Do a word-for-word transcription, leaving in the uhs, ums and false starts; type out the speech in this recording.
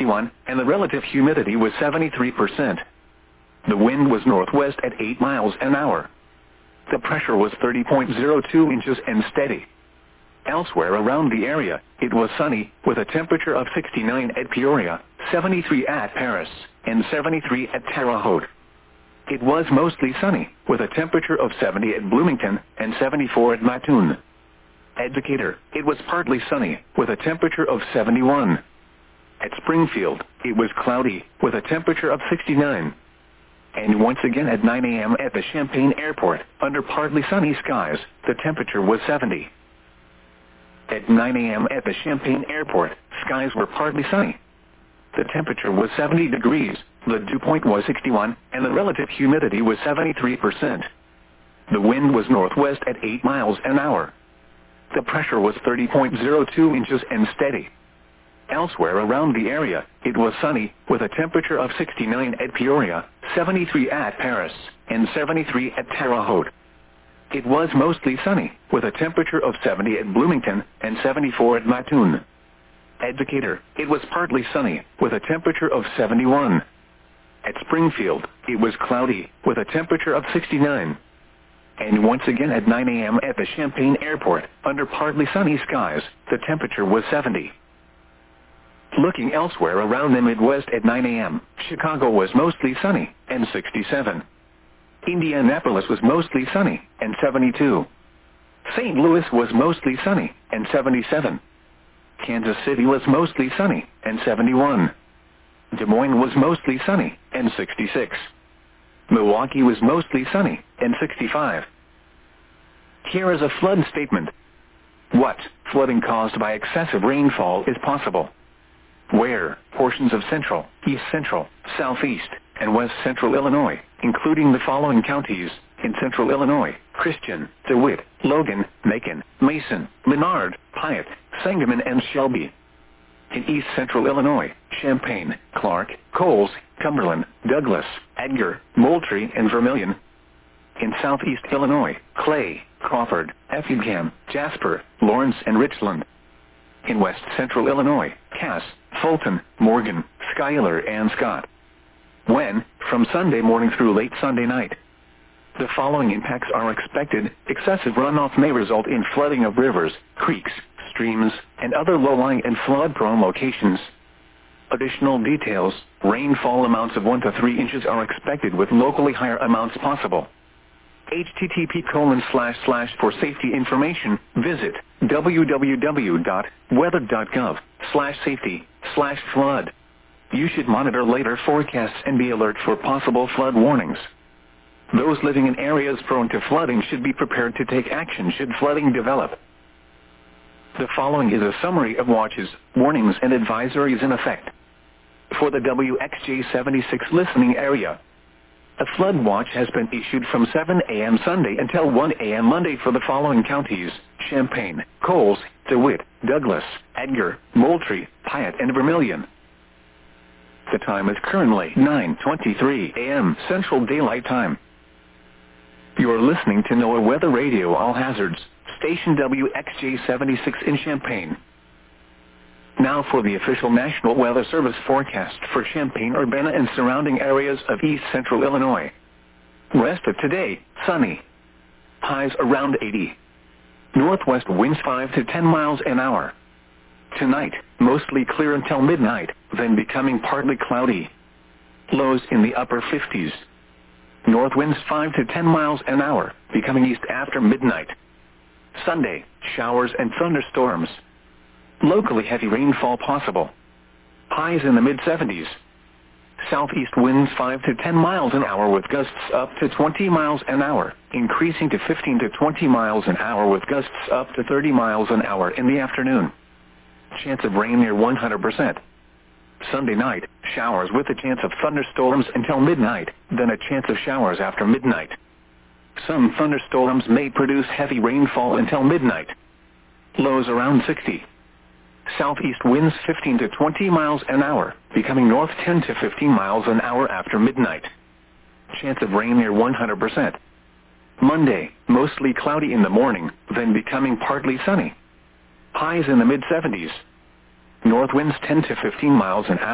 sixty-one, and the relative humidity was seventy-three percent. The wind was northwest at eight miles an hour. The pressure was thirty point zero two inches and steady. Elsewhere around the area, it was sunny, with a temperature of sixty-nine at Peoria, seventy-three at Paris, and seventy-three at Terre Haute. It was mostly sunny, with a temperature of seventy at Bloomington, and seventy-four at Mattoon. At Decatur, it was partly sunny, with a temperature of seventy-one. At Springfield, it was cloudy, with a temperature of sixty-nine. And once again at nine a m at the Champaign Airport, under partly sunny skies, the temperature was seventy. At nine a m at the Champaign Airport, skies were partly sunny. The temperature was seventy degrees, the dew point was sixty-one, and the relative humidity was seventy-three percent. The wind was northwest at eight miles an hour. The pressure was thirty point zero two inches and steady. Elsewhere around the area, it was sunny, with a temperature of sixty-nine at Peoria, seventy-three at Paris, and seventy-three at Terre Haute. It was mostly sunny, with a temperature of seventy at Bloomington, and seventy-four at Mattoon. At Decatur, it was partly sunny, with a temperature of seventy-one. At Springfield, it was cloudy, with a temperature of sixty-nine. And once again at nine a m at the Champaign Airport, under partly sunny skies, the temperature was seventy. Looking elsewhere around the Midwest at nine a m, Chicago was mostly sunny, and sixty-seven. Indianapolis was mostly sunny, and seventy-two. Saint Louis was mostly sunny, and seventy-seven. Kansas City was mostly sunny, and seventy-one. Des Moines was mostly sunny, and sixty-six. Milwaukee was mostly sunny, and sixty-five. Here is a flood statement. What flooding caused by excessive rainfall is possible? Where portions of central, east central, southeast, and west central Illinois, including the following counties, in central Illinois: Christian, DeWitt, Logan, Macon, Mason, Menard, Piatt, Sangamon, and Shelby. In east central Illinois: Champaign, Clark, Coles, Cumberland, Douglas, Edgar, Moultrie, and Vermilion. In southeast Illinois: Clay, Crawford, Effingham, Jasper, Lawrence, and Richland. In west central Illinois: Cass, Fulton, Morgan, Schuyler, and Scott. When, from Sunday morning through late Sunday night. The following impacts are expected. Excessive runoff may result in flooding of rivers, creeks, streams, and other low-lying and flood-prone locations. Additional details: rainfall amounts of one to three inches are expected, with locally higher amounts possible. H T T P colon slash slash for safety information, visit w w w dot weather dot gov slash safety slash flood. You should monitor later forecasts and be alert for possible flood warnings. Those living in areas prone to flooding should be prepared to take action should flooding develop. The following is a summary of watches, warnings, and advisories in effect. For the W X J seventy-six listening area, a flood watch has been issued from seven a m Sunday until one a m Monday for the following counties: Champaign, Coles, DeWitt, Douglas, Edgar, Moultrie, Piatt, and Vermilion. The time is currently nine twenty-three a m Central Daylight Time. You are listening to NOAA Weather Radio All Hazards, station W X J seventy-six in Champaign. Now for the official National Weather Service forecast for Champaign-Urbana and surrounding areas of east central Illinois. Rest of today, sunny. Highs around eighty. Northwest winds five to ten miles an hour. Tonight, mostly clear until midnight, then becoming partly cloudy. Lows in the upper fifties. North winds five to ten miles an hour, becoming east after midnight. Sunday, showers and thunderstorms. Locally heavy rainfall possible. Highs in the mid seventies. Southeast winds five to ten miles an hour with gusts up to twenty miles an hour, increasing to fifteen to twenty miles an hour with gusts up to thirty miles an hour in the afternoon. Chance of rain near one hundred percent. Sunday night, showers with a chance of thunderstorms until midnight, then a chance of showers after midnight. Some thunderstorms may produce heavy rainfall until midnight. Lows around sixty. Southeast winds fifteen to twenty miles an hour, becoming north ten to fifteen miles an hour after midnight. Chance of rain near one hundred percent. Monday, mostly cloudy in the morning, then becoming partly sunny. Highs in the mid seventies. North winds ten to fifteen miles an hour.